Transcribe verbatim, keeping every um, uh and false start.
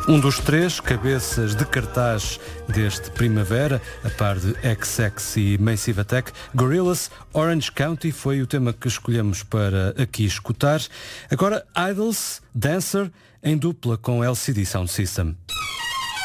Um dos três cabeças de cartaz deste Primavera, a par de X X e Massive Attack, Gorillaz, Orange County foi o tema que escolhemos para aqui escutar. Agora, Idols, Dancer, em dupla com L C D Sound System.